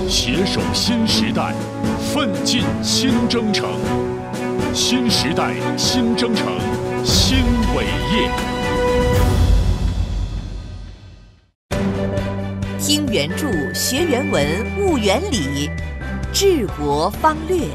携手新时代，奋进新征程。新时代新征程，新伟业。 听原著，学原文，悟原理，治国方略。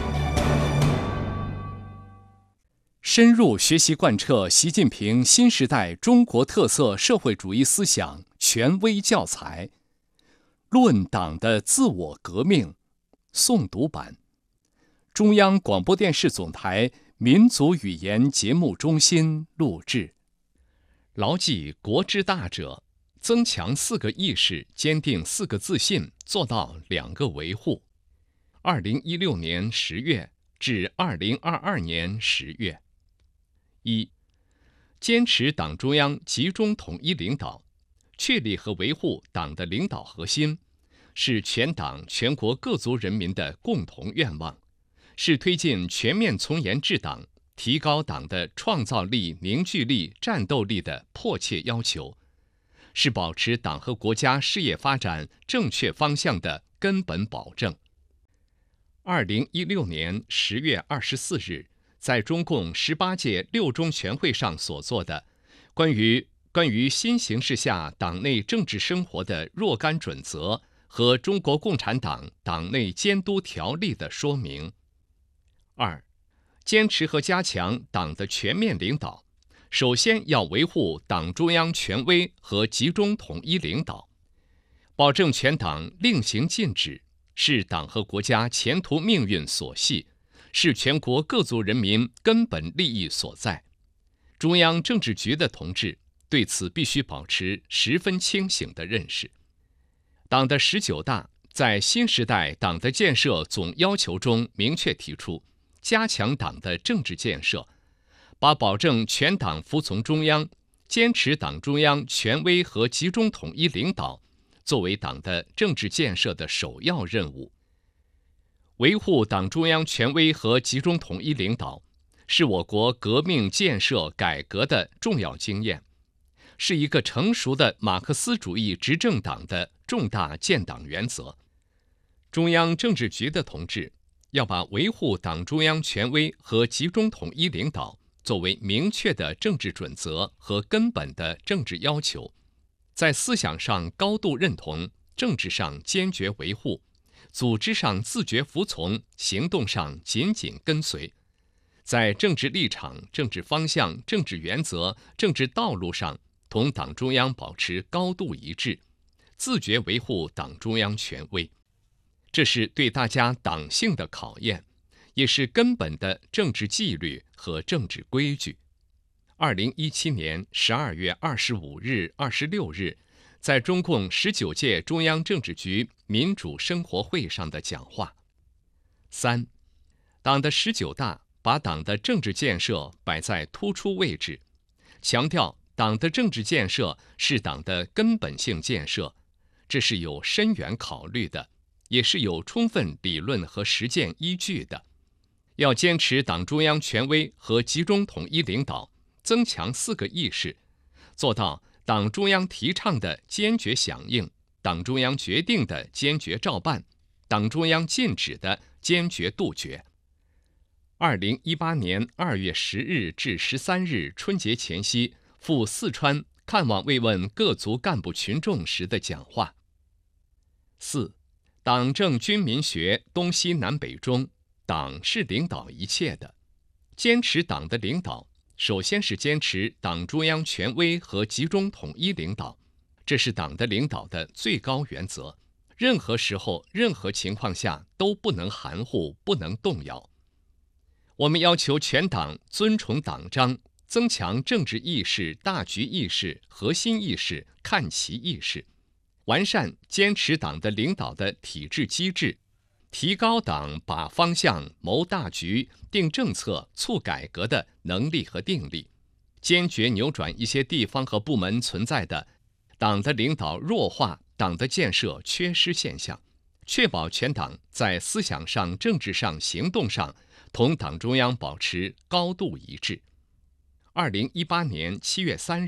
深入学习贯彻习近平新时代中国特色社会主义思想权威教材，论党的自我革命诵读版，中央广播电视总台民族语言节目中心录制。牢记国之大者，增强4个意识，坚定4个自信，做到2个维护。2016年10月至2022年10月。1. 坚持党中央集中统一领导，确立和维护党的领导核心，是全党全国各族人民的共同愿望，是推进全面从严治党、提高党的创造力、凝聚力、战斗力的迫切要求，是保持党和国家事业发展正确方向的根本保证。2016年10月24日，在中共18届6中全会上所做的关于新形势下党内政治生活的若干准则和中国共产党党内监督条例的说明。2. 坚持和加强党的全面领导，首先要维护党中央权威和集中统一领导，保证全党令行禁止，是党和国家前途命运所系，是全国各族人民根本利益所在。中央政治局的同志对此必须保持十分清醒的认识。党的19大在新时代党的建设总要求中明确提出，加强党的政治建设，把保证全党服从中央、坚持党中央权威和集中统一领导作为党的政治建设的首要任务。维护党中央权威和集中统一领导，是我国革命建设改革的重要经验，是一个成熟的马克思主义执政党的重大建党原则。中央政治局的同志要把维护党中央权威和集中统一领导作为明确的政治准则和根本的政治要求，在思想上高度认同，政治上坚决维护，组织上自觉服从，行动上紧紧跟随，在政治立场、政治方向、政治原则、政治道路上同党中央保持高度一致，自觉维护党中央权威。这是对大家党性的考验，也是根本的政治纪律和政治规矩。2017年12月25日、26日，在中共19届中央政治局民主生活会上的讲话。3. 党的19大把党的政治建设摆在突出位置，强调党的政治建设是党的根本性建设，这是有深远考虑的，也是有充分理论和实践依据的。要坚持党中央权威和集中统一领导，增强4个意识，做到党中央提倡的坚决响应，党中央决定的坚决照办，党中央禁止的坚决杜绝。2018年2月10日至13日春节前夕赴四川看望慰问各族干部群众时的讲话。4. 党政军民学东西南北中，党是领导一切的。坚持党的领导，首先是坚持党中央权威和集中统一领导，这是党的领导的最高原则，任何时候、任何情况下都不能含糊，不能动摇。我们要求全党尊崇党章，增强政治意识、大局意识、核心意识、看齐意识，完善坚持党的领导的体制机制，提高党把方向、谋大局、定政策、促改革的能力和定力，坚决扭转一些地方和部门存在的党的领导弱化、党的建设缺失现象，确保全党在思想上、政治上、行动上同党中央保持高度一致。2018年7月3日